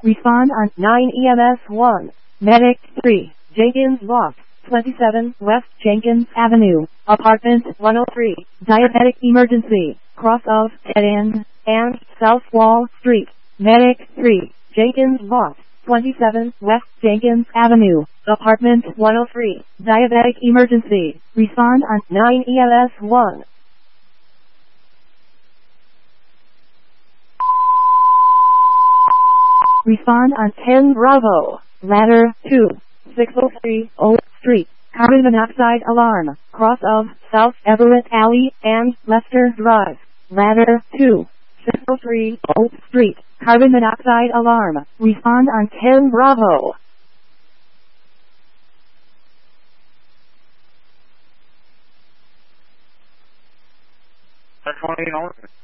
Respond on 9 EMS 1. Medic 3. Jenkins Loft. 27 West Jenkins Avenue. Apartment 103. Diabetic emergency. Cross of Dead End and South Wall Street. Medic 3. Jenkins Loft. 27 West Jenkins Avenue. Apartment 103. Diabetic emergency. Respond on 9 EMS 1. Respond on 10 Bravo. Ladder 2. 603 Oak Street. Carbon monoxide alarm. Cross of South Everett Alley and Lester Drive. Ladder 2. 603 Oak Street. Carbon monoxide alarm. Respond on 10 Bravo. That's 20 North.